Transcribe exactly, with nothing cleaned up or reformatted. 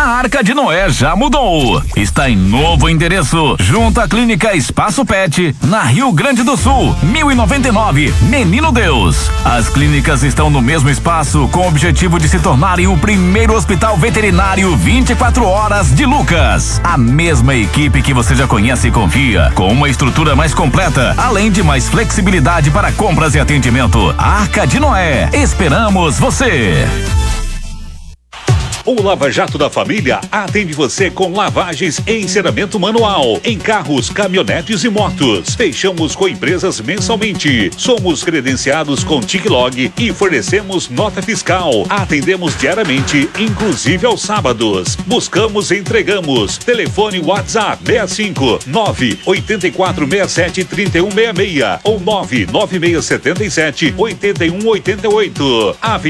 Arca de Noé já mudou. Está em novo endereço, junto à Clínica Espaço Pet, na Rio Grande do Sul, mil e noventa e nove, Menino Deus. As clínicas estão no mesmo espaço com o objetivo de se tornarem o primeiro hospital veterinário vinte e quatro horas de Lucas. A mesma equipe que você já conhece e confia, com uma estrutura mais completa, além de mais flexibilidade para compras e atendimento. Arca de Noé, esperamos você! O Lava Jato da Família atende você com lavagens e enceramento manual em carros, caminhonetes e motos. Fechamos com empresas mensalmente. Somos credenciados com TicLog e fornecemos nota fiscal. Atendemos diariamente, inclusive aos sábados. Buscamos e entregamos. Telefone WhatsApp seis cinco nove oito quatro seis sete três um seis seis ou nove nove seis sete sete oito um oito oito.